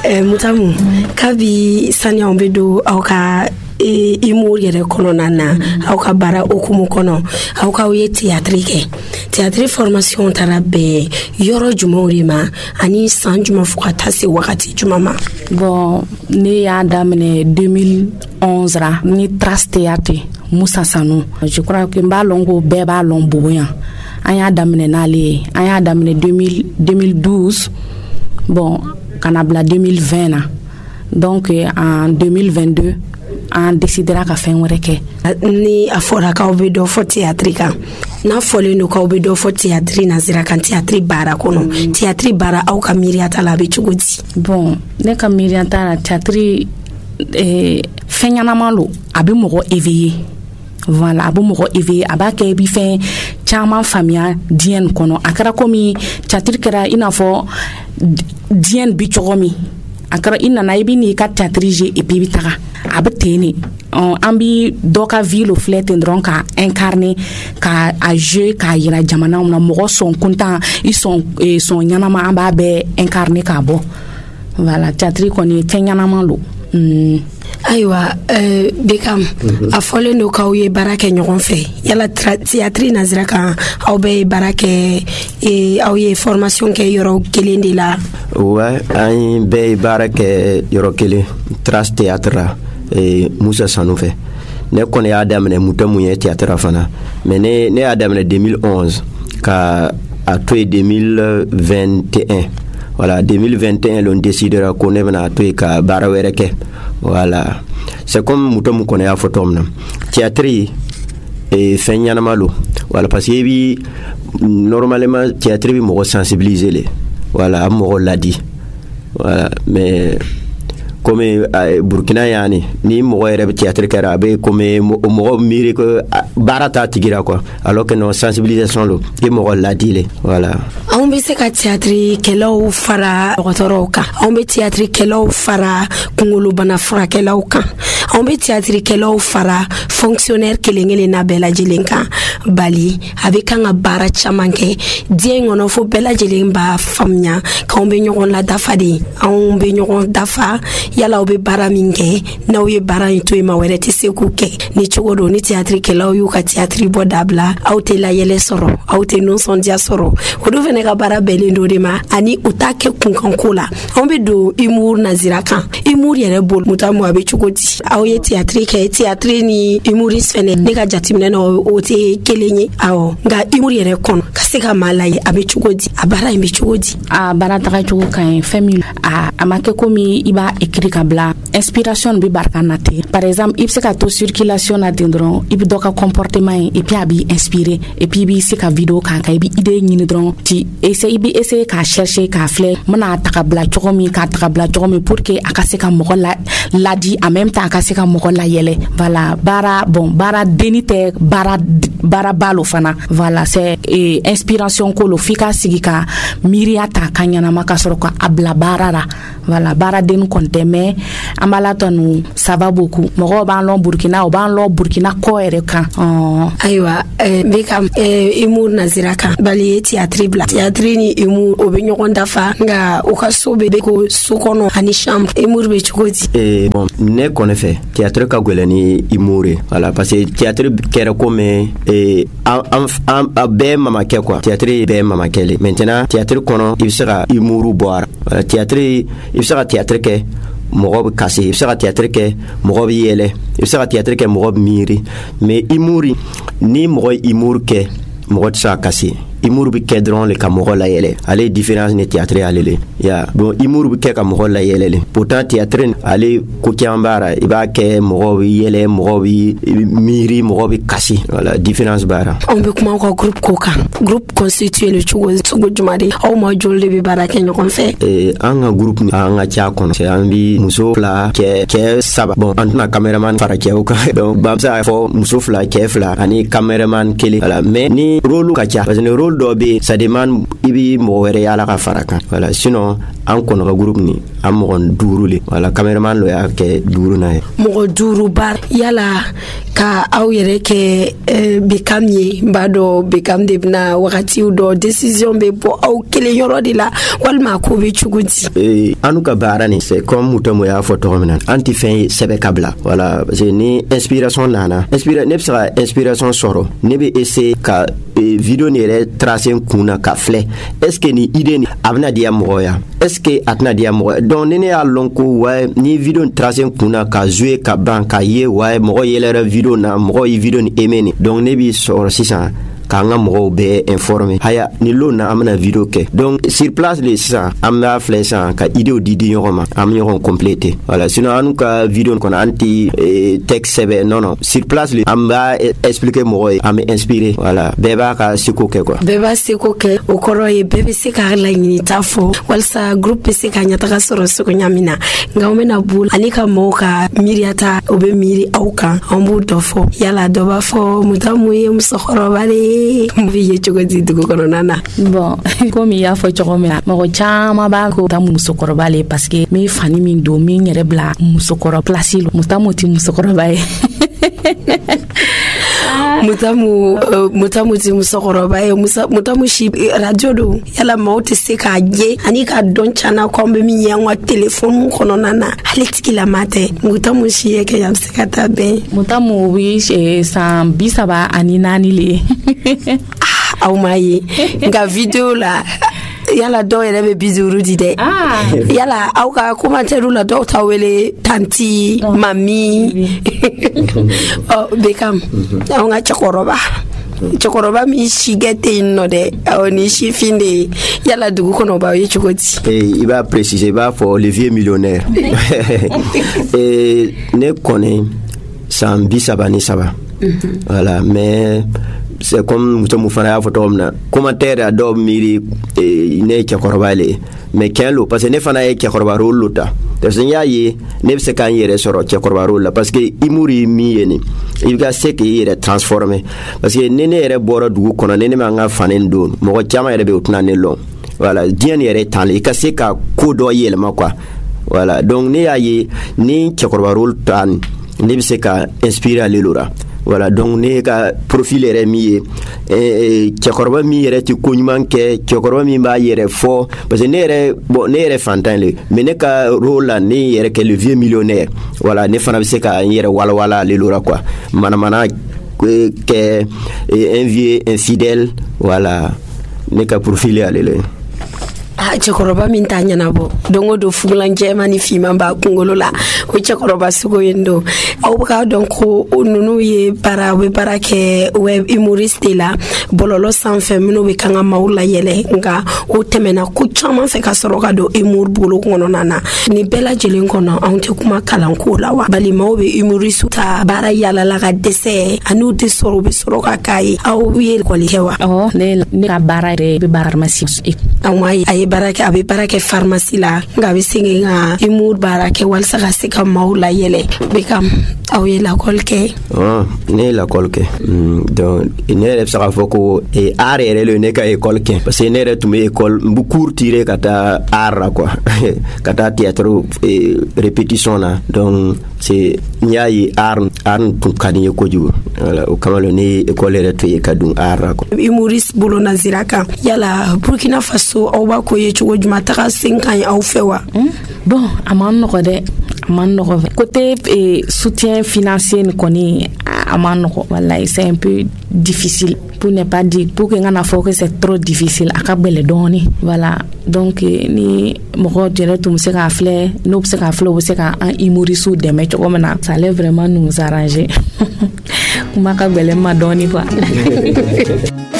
Mutamu kabi sanya ombedo auka imur yere kono nana auka bara okumu kono auka uye théâtre formation tarabe yoro jumorima ani san juma fukata se wakati jumama. Bon ne ya damene 2011 ra ni Trace Théâtre Moussa Sanou. Je crois que Mbalongo beba lomboya. Anya damene nale, anya damene 2012. Bon, kanabla 2020 na. Donc en 2022 on décidera ka fen wereke. Ni afora ka obedo fo théâtre kan. Na fole no ka obedo fo théâtre na zira kan théâtre bara kono. Théâtre bara au ka miriata la be chugodi. Bon, ne ka miriata la théâtre fenyana malo abi mogo éveillé. Voilà, abi mogo éveillé aba ke bi fen chama famia dien kono. Akara komi théâtre kera inafo dien bi chogomi. Akara ina na ibi ni ka théâtre et puis bitaka abeteni ambi doka ville flet ndron ka incarner ka a jeu ka yira jamana na mogo son content ils sont nyanama amba be incarner ka bo. Voilà, théâtre koni tenyanama lo. Aywa Bekam a fole no ka uye barake nyogon fe yala théâtre nazira kan aw be barake aw formation ke yoro kelende la. Ouais, un be barake yoro kele Trace Théâtre Moussa Sanou fe ne kone adam ne mutamu ye théâtre fana mais ne adam ne 2011 ka a 2021. Voilà, 2021 l'on décidera qu'on est venu à tout ka barawereke. Voilà, c'est comme mutamu kone a photom théâtre et fenyana malo. Voilà, parce que normalement théâtre bi mo sensibiliser les. Voilà, mo l'a dit. Voilà, mais comme Burkina yani ni mo rebe théâtre karabe comme mo mire que barata tigira quoi, alors que non sensibilisation lo et mo l'a dit. Voilà, on be se ka théâtre kelo fara rotoroka, on be théâtre kelo fara kungulu bana fara kelo kan, on be théâtre kelo fara fonctionnaire kelengele na bela jelenka bali avec un bara chamanke dien on fo bela jelemba famnya ka on be nyon la dafadi on be nyon dafa yala obe bara minge na oye bara into ma werete sekuke ni chogodo ni théâtre kelo yu ka théâtre bodabla auté la yele soro auté non son dia soro odo vene ka bara belendo de ma ani utake kunkankola on be do imur nazira kan imur yere bol mutamu abe chogodi aoye théâtre ni imuris fene ne ka jatimne no ote kelenye awo nga imur yere kon kaseka malaye abe chogodi abara imbe chogodi a bara taka chogo kan famille a amake komi iba écrit kabla inspiration bi barkanate par exemple il se ka to circulation na dendron ibi doka comportement et puis abi inspiré et puis bi se ka vidéo kan ka ibi idée ni dron ti essayer ka chercher ka flé mana takabla chogomi ka takabla chogomi pour que akaseka mo la di en même temps akaseka mo la yele. Voilà, bara denite bara balo fana. Voilà, c'est inspiration ko lo fika sigika miriata kanyana makasoroka abla barara. Voilà, bara den konte mais ambala tonu ça va beaucoup. Mo ban lo Burkina o ban lo Burkina ko ere kan. Aywa Bekam imur nazira kan bali théâtre bla théâtre ni imur obenyo kondafa nga okasobe ko sokono ani chambre imur be chukoti. Bon, ne connaît fait théâtre ka gwelani imure. Voilà, parce que théâtre kera comme be mama ke quoi. Théâtre be mama kele. Maintenant théâtre kono il sera imuru boire. Théâtre il sera théâtre ke mogob kasi, il sera théâtre ke mogob yele, il sera théâtre ke mogob miri. Mais imuri ni mogob imur ke mogob sa kasi. Imur bi kedron le kamoro la yele ale différence ne théâtre alele ya bon imur bi ke kamoro la yele pourtant théâtre ale ko kiambara iba ke mo yele mo miri mo bi kasi voilà différence bara on be kuma ko groupe constitué le chugo jumade o mo jolle bi bara ke nyokon fe anga groupe anga cha kono c'est ambi muso fla ke saba bon antuna cameraman fara ke o ka donc bamsa fo muso fla ke fla ani cameraman kele voilà mais ni rôle ka cha parce que rôle dɔ be ça demande i bi mɔgɔ wɛrɛ yala ka fara kan voilà sinon an kɔnɔ ka groupe ni an mɔgɔ 5 le voilà cameraman lo y'a kɛ 5 na ye mɔgɔ 5 bar yala ka aw yɛrɛ kɛ Bekam ye b'a dɔn Bekam de bena wagatiw dɔ décision be bɔ aw kelen yɔrɔ de la walima ko be cogo di anu ka baara ni c'est comme Mutamu y'a fɔ tɔgɔ min na an tɛ fɛn ye sɛbɛ ka bila voilà parce que ni inspiration nana ne bɛ se ka inspiration sɔrɔ ne bɛ essayer ka video ni yɛrɛ tracer kun na ka filɛ est ce que ni idée ni a bɛna diya mɔgɔ ya est ce que a tɛna diya mɔgɔ donc ni ne y'a lɔn ko ouais ni video ni tracer kun na ka jouer ka ban ka ye ouais mɔgɔ yɛlɛra video na mɔgɔ ye video ni aimé ni donc ne b'i sɔrɔ sisan k'an ka mɔgɔw bɛɛ informer haya ni lo na an bɛna video kɛ donc sur place le sisan an b'a filɛ sisan ka idéw di ɲɔgɔn ma an bɛ ɲɔgɔn compléter voilà sinon an ka video kɔnɔ an tɛ texte sɛbɛn non sur place le an b'a expliquer mɔgɔ ye an bɛ inspirer voilà bɛɛ b'a ka seko kɛ quoi bɛɛ b'a seko kɛ o kɔrɔ ye bɛɛ bɛ se ka laɲini ta fɔ walasa groupe bɛ se ka ɲɛtaga sɔrɔ cogoya min na nka an bɛna bolo ani ka mɔgɔw ka miiriyata o bɛ miiri aw kan an b'o dɔ fɔ yala dɔ b'a fɔ Mutamu ye musokɔrɔba de ye cogo di dugu kɔnɔna na bon komi y'a fɔ cogo min na mɔgɔ caman b'a ko Mutamu musokɔrɔba le parce que min fani min don min yɛrɛ bila musokɔrɔ place lo Mutamu ti musokɔrɔba ye Mutamu ti musokɔrɔba ye Mutamu si radio do yala maaw tɛ se k'a ye ani ka dɔn cana ko an bɛ min ye an ka téléphone kɔnɔna na hali tigilama tɛ Mutamu si ye kɛ yan bɛ se ka taa bɛn Mutamu bi san 34 le aw ma ye nka video la yala dɔw yɛrɛ bɛ 50 di dɛ yala aw ka commentaire la dɔw ta wele tanti mami Bekam aw ka cɛkɔrɔba min si kɛ tɛ yen nɔ dɛ aw ni sifin de yala dugu kɔnɔ b'aw ye cogo di i b'a préciser i b'a fɔ le vieux millionnaire ne kɔni san 33 voilà mais c'est comme Mutamu fana y'a fɔ tɔgɔ min na commentaire a dɔw miiri ne ye cɛkɔrɔba le mais tiɲɛ lo parce que ne fana ye cɛkɔrɔba rôle lo ta parce que n y'a ye ne bɛ se k'an yɛrɛ sɔrɔ cɛkɔrɔba rôle la parce que humour ye min ye nin i ka se k'i yɛrɛ transformer parce que ni ne yɛrɛ bɔra dugu kɔnɔ ni ne m'an ka fani don mɔgɔ caman yɛrɛ bɛ o tɛna ne lɔn voilà diɲɛ ni yɛrɛ tan i ka se ka ko dɔ yɛlɛma quoi voilà donc ne y'a ye ni cɛkɔrɔba rôle ta ne bɛ se ka inspirer ale la voilà donc ne ka profil yɛrɛ min ye cɛkɔrɔba min yɛrɛ tɛ ko ɲuman kɛ cɛkɔrɔba min b'a yɛrɛ fɔ parce que ne yɛrɛ fantan le mais ne ka rôle la ne yɛrɛ kɛ le vieux millionnaire voilà ne fana bɛ se ka n yɛrɛ walawala ale la quoi manamana kɛ un vieux infidèle voilà ne ka profil ye ale le cɛkɔrɔba min t'a ɲɛnabɔ don o don fugulan jɛman ni fiman b'a kunkolo la o cɛkɔrɔba sugu yen don aw bɛ k'a dɔn ko ninnu ye u bɛ baara kɛ web humoriste de la bɔlɔlɔ sanfɛ minnu bɛ kan ka maaw layɛlɛ nka o tɛmɛna ko caman fɛ ka sɔrɔ ka don humour bolo kɔnɔna na nin bɛɛ lajɛlen kɔnɔ anw tɛ kuma kalanko la wa bali maaw bɛ humoriste ta baara yalala ka dɛsɛ ani u tɛ sɔrɔ u bɛ sɔrɔ ka k'a ye aw ye école kɛ wa ne ka baara yɛrɛ bɛ baara pharmacie aw ma ye a ye baara kɛ a bɛ baara kɛ pharmacie la nka a bɛ segin ka humour baara kɛ walasa ka se ka maaw layɛlɛ Bekam aw ye lakɔli kɛ ne ye lakɔli kɛ donc ne yɛrɛ bɛ se k'a fɔ ko art yɛrɛ le ne ka école kɛ parce que ne yɛrɛ tun bɛ école n bɛ cours tirer ka taa art la quoi ka taa théâtre répétition na donc c'est n y'a ye art tun ka di n ye kojugu voilà o kama ne ye école yɛrɛ to ye ka dun art la quoi humoriste bolo nazira kan yala Burkina Faso aw b'a ko ye cogo jumɛn taga sen ka ɲi aw fɛ wa bon a man nɔgɔ dɛ a man nɔgɔ côté soutien financier ni kɔni a man nɔgɔ wallahi c'est un peu difficile pour ne pas dire pour que n kana fɔ que c'est trop difficile a ka gɛlɛn dɔɔni voilà donc ni mɔgɔ yɛrɛ tun bɛ se k'a filɛ n'o bɛ se k'a filɛ o bɛ se ka an humoristes dɛmɛ cogo min na ça allait vraiment nous arranger kuma ka gɛlɛn ma dɔɔni quoi